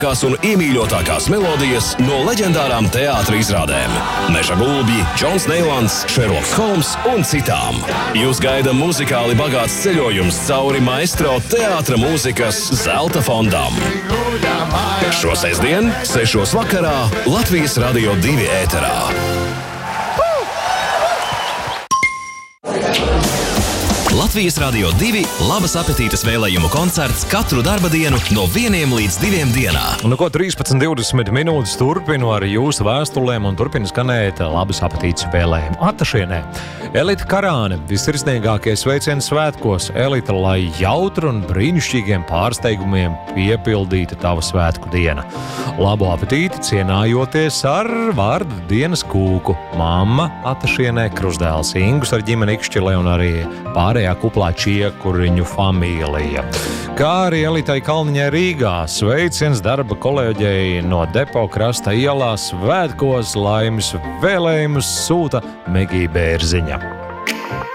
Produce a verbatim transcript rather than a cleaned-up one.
Kās un iemīļotākās melodijas no leģendārām teātra izrādēm. Meža gulbji, Džons Neilants, Šerloks Holms un citām. Jūs gaida muzikāli bagāts ceļojums cauri maestro teātra mūzikas zelta fondam. Šo sestdien, sešos vakarā, Latvijas Radio divi ēterā. Latvijas Radio divi labas apetītes vēlējumu koncerts katru darba dienu no vieniem līdz diviem dienā. Un, nu, ko trīspadsmit divdesmit minūtes turpinu ar jūsu vēstulēm un turpinu skanēt labas apetītes vēlējumu Atašienē. Elita Karāne, visirsnīgākie sveicieni svētkos. Elita, lai jautru un brīnišķīgiem pārsteigumiem piepildīta tava svētku diena. Labu apetīti cienājoties ar vārdu dienas kūku. Mamma Atašienē, krustdēls Ingus ar ģimeni Ikšķilē un arī pārējā kuplā Čiekuriņu familija. Kā arī Elitai Kalniņai Rīgā, sveiciens darba kolēģei no depo krasta ielā svētkos, laimes vēlējumus sūta Megija Bērziņa.